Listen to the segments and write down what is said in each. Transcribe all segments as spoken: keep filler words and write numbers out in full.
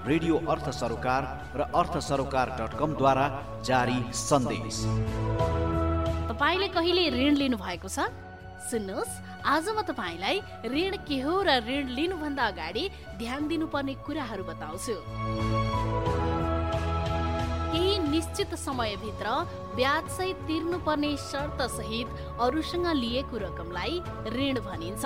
Radio अर्थ सरोकार र अर्थ सरोकार डट कम द्वारा जारी सन्देश। तपाईले कहिले ऋण लिनु भएको छ? सुन्नुहोस्, आज म तपाईलाई ऋण के हो र ऋण लिनुभन्दा अगाडि ध्यान दिनुपर्ने कुराहरू बताउँछु। केही निश्चित समयभित्र ब्याजसहित तिर्नुपर्ने शर्त सहित अरूसँग लिएको रकमलाई ऋण भनिन्छ।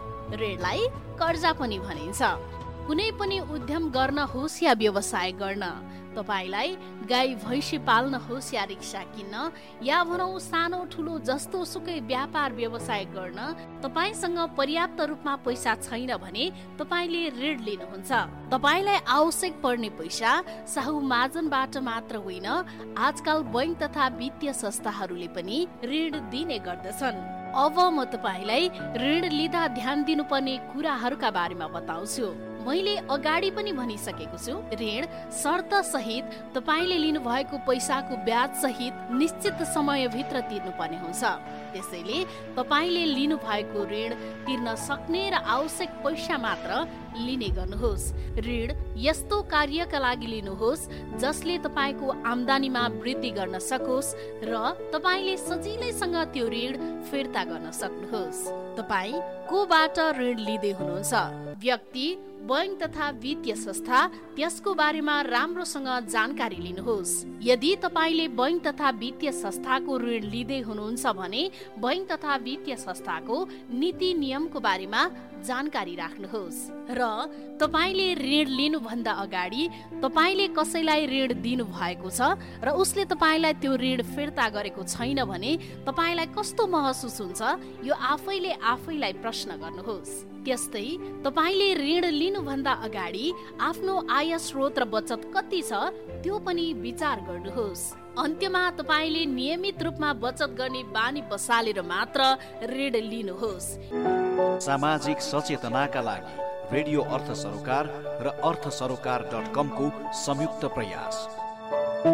ऋणलाई कर्जा पनि भनिन्छ। कुनै पनि उद्यम गर्न होस् या व्यवसाय गर्न, तपाईलाई गाई भैँसी पाल्न होस् या रिक्सा किन्न, या भनौँ सानो ठुलो जस्तो सुकै व्यापार व्यवसाय गर्न तपाईसँग पर्याप्त रूपमा पैसा छैन भने तपाईले ऋण लिनुहुन्छ। तपाईलाई आवश्यक पर्ने पैसा साहु महाजनबाट मात्र होइन, आजकल बैंक तथा वित्तीय संस्थाहरूले पनि ऋण दिने गर्दछन्। अब म तपाईलाई ऋण लिँदा ध्यान दिनुपर्ने कुराहरूका बारेमा बताउँछु। मैले अगाडि पनि भनिसकेको छु, ऋण शर्त सहित तपाईले लिनु भएको पैसाको ब्याज सहित निश्चित समयभित्र तिर्नुपर्ने हुन्छ। त्यसैले तपाईले लिनु भएको ऋण तिर्न सक्ने र आवश्यक पैसा मात्र लिने गर्नुहोस्। ऋण यस्तो कार्यका लागि लिनुहोस् जसले तपाईको आम्दानीमा वृद्धि गर्न सकोस् र तपाईले सजिलैसँग त्यो ऋण फिर्ता गर्न सक्नुहोस्। तपाई कोबाट ऋण लिँदै हुनुहुन्छ? व्यक्ति, बैंक तथा वित्तीय संस्था, त्यसको बारेमा राम्रोसँग जानकारी लिनुहोस्। यदि तपाईले बैंक तथा वित्तीय संस्थाको ऋण लिँदै हुनुहुन्छ भने बैंक तथा वित्तीय संस्थाको नीति नियमको बारेमा जानकारी राख्नुहोस्। र तपाईले ऋण लिनुभन्दा अगाडि तपाईले कसैलाई ऋण दिनु भएको छ र उसले तपाईलाई त्यो ऋण फिर्ता गरेको छैन भने तपाईलाई कस्तो महसुस हुन्छ, यो आफैले आफैलाई प्रश्न गर्नुहोस्। त्यस्तै तपाईले ऋण लिनुभन्दा अगाडि आफ्नो आय स्रोत र बचत कति छ त्यो पनि विचार गर्नुहोस्। अन्त्यमा तपाईले नियमित रूपमा बचत गर्ने बानी बसालेर मात्र ऋण लिनुहोस्। सामाजिक सचेतनाका लागि रेडियो अर्थ सरोकार र अर्थ सरोकार डट कम को संयुक्त प्रयास।